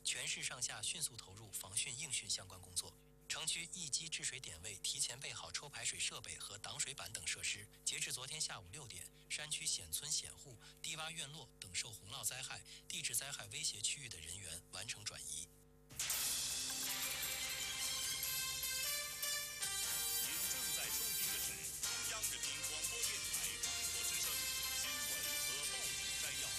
全市上下迅速投入防汛应汛相关工作。城区一级治水点位提前备好抽排水设备和挡水板等设施。截至昨天下午6点，山区险村险户、低洼院落等受洪涝灾害、地质灾害威胁区域的人员完成转移。 您正在收听的是中央人民广播电台中国之声新闻和报纸摘要。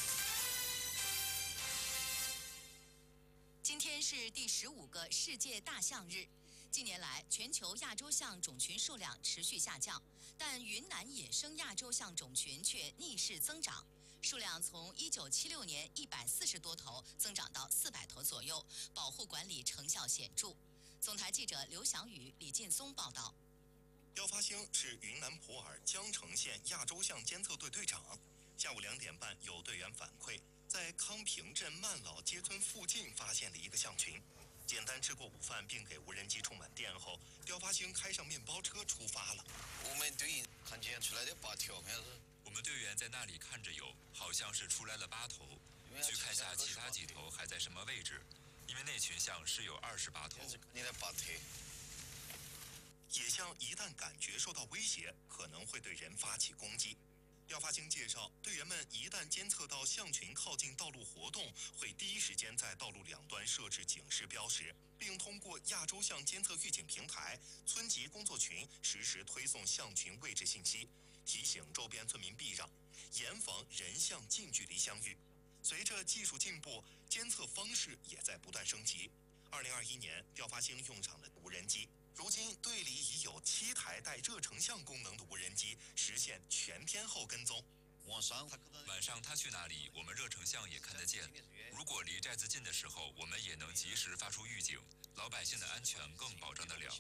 今天是第15个世界大象日。近年来，全球亚洲象种群数量持续下降，但云南野生亚洲象种群却逆势增长，数量从1976年140多头增长到400头左右，保护管理成效显著。总台记者刘翔宇、李劲松报道。 刁发兴是云南普洱江城县亚洲象监测队队长。下午2点半，有队员反馈，在康平镇曼老街村附近发现了一个象群。简单吃过午饭，并给无人机充满电后，刁发兴开上面包车出发了。 我们队看见出来的8条，看是。 我们队员在那里看着有，好像是出来了8头，去看下其他几头还在什么位置，因为那群象是有28头。 你的8头。 野象一旦感觉受到威胁，可能会对人发起攻击。刁发兴介绍，队员们一旦监测到象群靠近道路活动，会第一时间在道路两端设置警示标识，并通过亚洲象监测预警平台、村级工作群实时推送象群位置信息，提醒周边村民避让，严防人象近距离相遇。随着技术进步，监测方式也在不断升级。2021年，刁发兴用上了无人机。如今队里已有7台带热成像功能的无人机实现全天候跟踪。 晚上他去哪里，我们热成像也看得见。如果离寨子近的时候，我们也能及时发出预警，老百姓的安全更保障得了。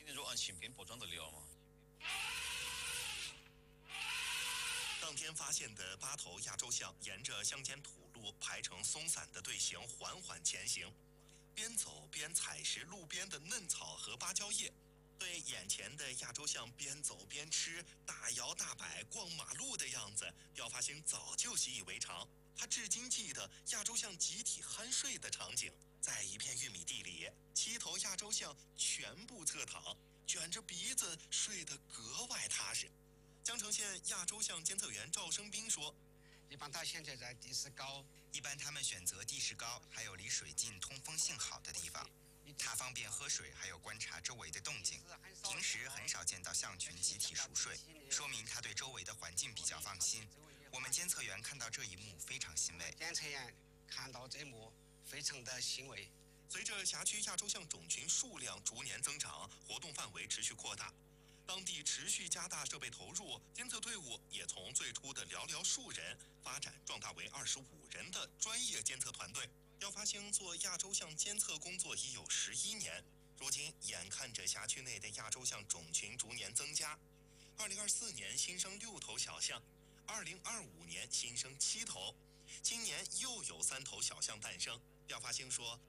当天发现的8头亚洲象沿着乡间土路排成松散的队形缓缓前行，边走边采食路边的嫩草和芭蕉叶。对眼前的亚洲象边走边吃、大摇大摆逛马路的样子，刁发兴早就习以为常。他至今记得亚洲象集体酣睡的场景，在一片玉米地里，7头亚洲象全部侧躺，卷着鼻子睡得格外踏实。江城县亚洲象监测员赵生斌说：“ 一般它现在在地势高， 一般他们选择地势高，还有离水近、通风性好的地方。它方便喝水，还有观察周围的动静。平时很少见到象群集体熟睡，说明它对周围的环境比较放心。我们监测员看到这一幕非常欣慰。 监测员看到这一幕非常的欣慰。” 随着辖区亚洲象种群数量逐年增长，活动范围持续扩大，当地持续加大设备投入，监测队伍也从最初的寥寥数人发展壮大为25人的专业监测团队。刁发兴做亚洲象监测工作已有11年，如今眼看着辖区内的亚洲象种群逐年增加，2024年新生6头小象，2025年新生7头，今年又有3头小象诞生。刁发兴说：“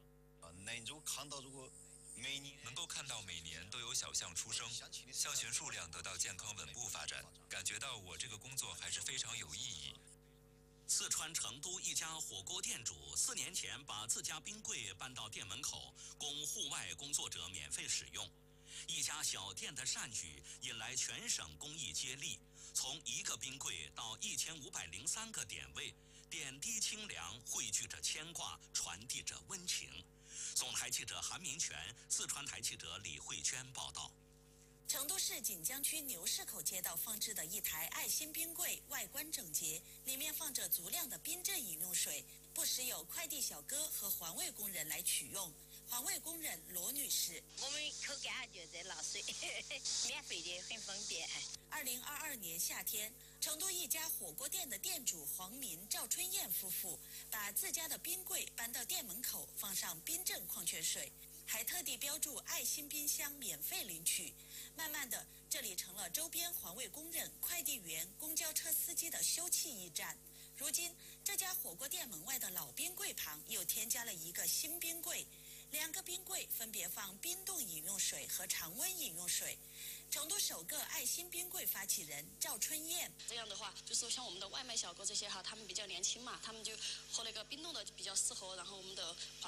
能够看到每年都有小象出生，象群数量得到健康稳步发展，感觉到我这个工作还是非常有意义。” 四川成都一家火锅店主4年前把自家冰柜搬到店门口，供户外工作者免费使用。一家小店的善举引来全省公益接力，从1个冰柜到1503个点位，点滴清凉，汇聚着牵挂，传递着温情。总台记者韩明全，四川台记者李慧娟报道。 成都市锦江区牛市口街道放置的一台爱心冰柜，外观整洁，里面放着足量的冰镇饮用水，不时有快递小哥和环卫工人来取用。环卫工人罗女士：“ 我们口干就在捞水，免费的，很方便。 ”2022年夏天，成都一家火锅店的店主黄民、赵春燕夫妇把自家的冰柜搬到店门口，放上冰镇矿泉水，还特地标注爱心冰箱免费领取。慢慢的，这里成了周边环卫工人、快递员、公交车司机的休憩驿站。如今，这家火锅店门外的老冰柜旁又添加了一个新冰柜，2个冰柜分别放冰冻饮用水和常温饮用水。成都首个爱心冰柜发起人赵春燕：“ 这样的话，就是像我们的外卖小哥这些哈，他们比较年轻嘛，他们就喝那个冰冻的比较适合，然后我们的